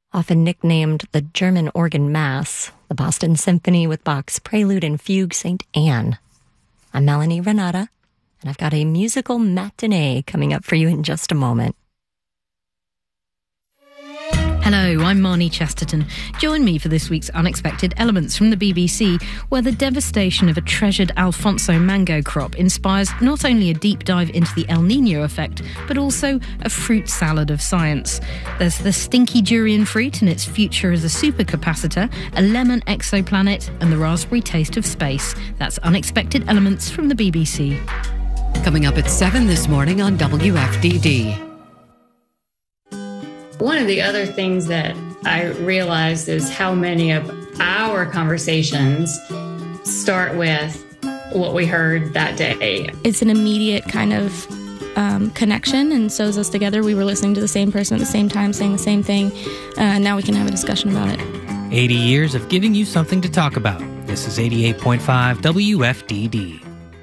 Often nicknamed the German Organ Mass, the Boston Symphony with Bach's Prelude and Fugue St. Anne. I'm Melanie Renata, and I've got a musical matinee coming up for you in just a moment. Hello, I'm Marnie Chesterton. Join me for this week's Unexpected Elements from the BBC, where the devastation of a treasured Alfonso mango crop inspires not only a deep dive into the El Niño effect, but also a fruit salad of science. There's the stinky durian fruit and its future as a supercapacitor, a lemon exoplanet, and the raspberry taste of space. That's Unexpected Elements from the BBC. Coming up at 7 this morning on WFDD. One of the other things that I realized is how many of our conversations start with what we heard that day. It's an immediate kind of connection and sews us together. We were listening to the same person at the same time, saying the same thing, and now we can have a discussion about it. 80 years of giving you something to talk about. This is 88.5 WFDD.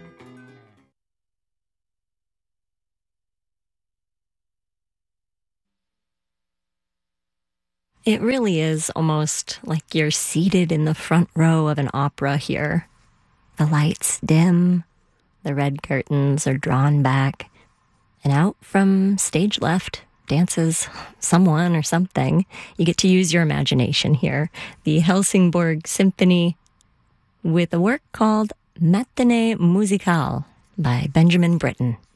It really is almost like you're seated in the front row of an opera here. The lights dim, the red curtains are drawn back, and out from stage left dances someone or something. You get to use your imagination here. The Helsingborg Symphony with a work called Matinée Musicale by Benjamin Britten.